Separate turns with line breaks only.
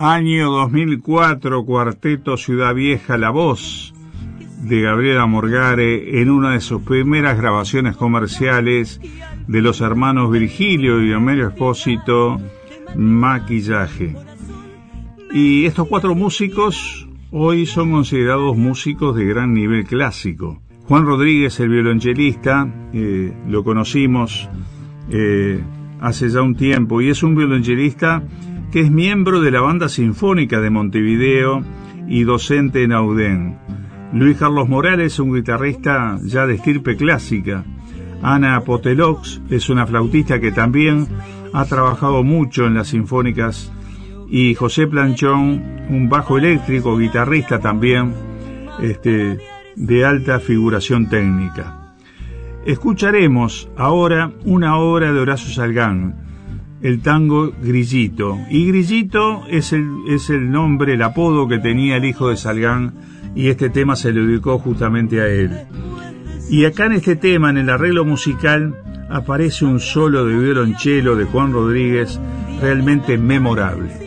Año 2004, Cuarteto Ciudad Vieja, la voz de Gabriela Morgare en una de sus primeras grabaciones comerciales de los hermanos Virgilio y Homero Espósito, Maquillaje. Y estos cuatro músicos hoy son considerados músicos de gran nivel clásico. Juan Rodríguez, el violonchelista, lo conocimos hace ya un tiempo, y es un violonchelista que es miembro de la Banda Sinfónica de Montevideo y docente en Audén. Luis Carlos Morales, un guitarrista ya de estirpe clásica. Ana Potelox es una flautista que también ha trabajado mucho en las sinfónicas. Y José Planchón, un bajo eléctrico, guitarrista también, de alta figuración técnica. Escucharemos ahora una obra de Horacio Salgán, el tango Grillito. Y Grillito es el nombre, el apodo que tenía el hijo de Salgán, y este tema se le dedicó justamente a él. Y acá en este tema, en el arreglo musical, aparece un solo de violonchelo de Juan Rodríguez realmente memorable.